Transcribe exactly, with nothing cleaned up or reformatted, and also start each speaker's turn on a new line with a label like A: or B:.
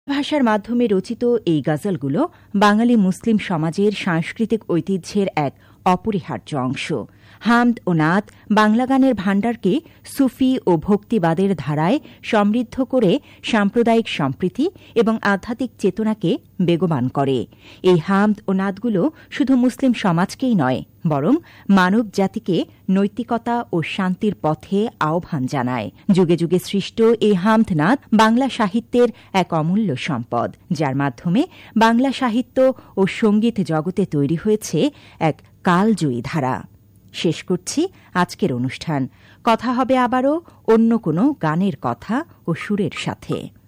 A: ভাষার মাধ্যমে রচিত এই গজলগুলো বাঙালি মুসলিম সমাজের সাংস্কৃতিক ঐতিহ্যের এক অপরিহার্য অংশ। হামদ ও নাত বাংলা গানের ভাণ্ডারকে সুফি ও ভক্তিবাদের ধারায় সমৃদ্ধ করে সাম্প্রদায়িক সম্প্রীতি এবং আধ্যাত্মিক চেতনাকে বেগবান করে। এই হামদ ও নাতগুলো শুধু মুসলিম সমাজকেই নয়, বরং মানব জাতিকে নৈতিকতা ও শান্তির পথে আহ্বান জানায়। যুগে যুগে সৃষ্ট এই হামদ নাত বাংলা সাহিত্যের এক অমূল্য সম্পদ, যার মাধ্যমে বাংলা সাহিত্য ও সঙ্গীত জগতে তৈরি হয়েছে এক কালজয়ী ধারা। শেষ করছি আজকের অনুষ্ঠান। কথা হবে আবারও অন্য কোনো গানের কথা ও সুরের সাথে।